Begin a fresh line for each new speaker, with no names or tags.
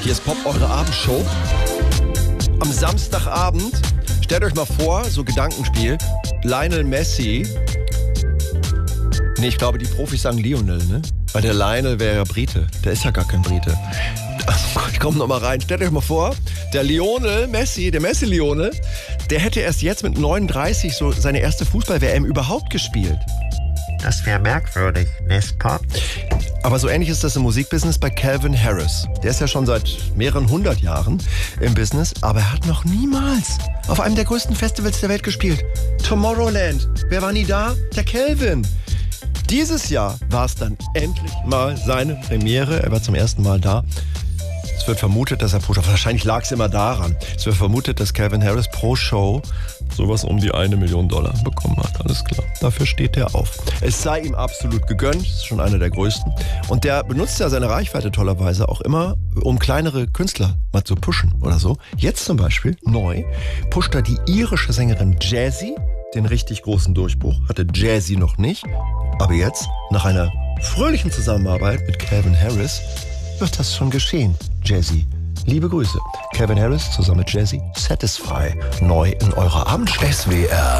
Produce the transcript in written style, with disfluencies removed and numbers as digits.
Hier ist Pop, eure Abendshow. Am Samstagabend, stellt euch mal vor, so Gedankenspiel, Lionel Messi. Nee, ich glaube, die Profis sagen Lionel, ne? Weil der Lionel wäre ja Brite. Der ist ja gar kein Brite. Ich komme noch mal rein. Stellt euch mal vor, der Lionel Messi, der Messi-Lionel, der hätte erst jetzt mit 39 so seine erste Fußball-WM überhaupt gespielt.
Das wäre merkwürdig, n'est-ce pas?
Aber so ähnlich ist das im Musikbusiness bei Calvin Harris. Der ist ja schon seit mehreren 100 Jahren im Business, aber er hat noch niemals auf einem der größten Festivals der Welt gespielt. Tomorrowland. Wer war nie da? Der Calvin. Dieses Jahr war es dann endlich mal seine Premiere. Er war zum ersten Mal da. Es wird vermutet, dass er wahrscheinlich lag es immer daran. Es wird vermutet, dass Calvin Harris pro Show sowas um die $1 Million bekommen hat. Alles klar. Dafür steht er auf. Es sei ihm absolut gegönnt. Ist schon einer der größten. Und der benutzt ja seine Reichweite tollerweise auch immer, um kleinere Künstler mal zu pushen oder so. Jetzt zum Beispiel, neu, pusht er die irische Sängerin Jazzy. Den richtig großen Durchbruch hatte Jazzy noch nicht. Aber jetzt, nach einer fröhlichen Zusammenarbeit mit Calvin Harris, wird das schon geschehen, Jazzy. Liebe Grüße. Calvin Harris zusammen mit Jazzy, Satisfy, neu in eurer Abendshow.
SWR